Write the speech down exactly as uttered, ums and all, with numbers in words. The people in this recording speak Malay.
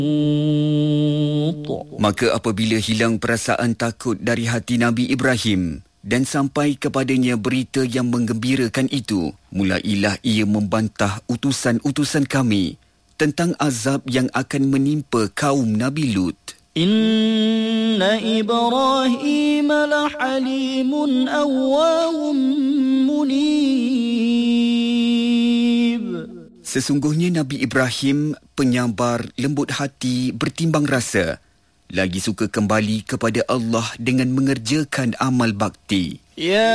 Maka apabila hilang perasaan takut dari hati Nabi Ibrahim dan sampai kepadanya berita yang menggembirakan itu, mulailah ia membantah utusan-utusan kami tentang azab yang akan menimpa kaum Nabi Lut. Inna Ibrahim lahalimun awwahum munib. Sesungguhnya Nabi Ibrahim penyabar, lembut hati, bertimbang rasa, lagi suka kembali kepada Allah dengan mengerjakan amal bakti. Ya